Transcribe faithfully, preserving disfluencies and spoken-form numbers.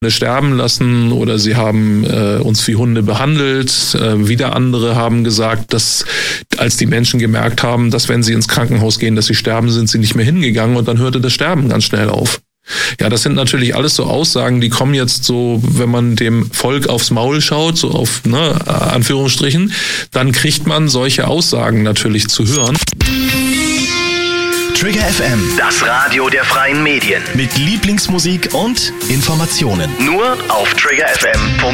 sterben lassen oder sie haben äh, uns wie Hunde behandelt. Äh, wieder andere haben gesagt, dass als die Menschen gemerkt haben, dass wenn sie ins Krankenhaus gehen, dass sie sterben, sind sie nicht mehr hingegangen und dann hörte das Sterben ganz schnell auf. Ja, das sind natürlich alles so Aussagen, die kommen jetzt so, wenn man dem Volk aufs Maul schaut, so auf, ne, Anführungsstrichen, dann kriegt man solche Aussagen natürlich zu hören. Trigger F M, das Radio der freien Medien. Mit Lieblingsmusik und Informationen. Nur auf trigger f m punkt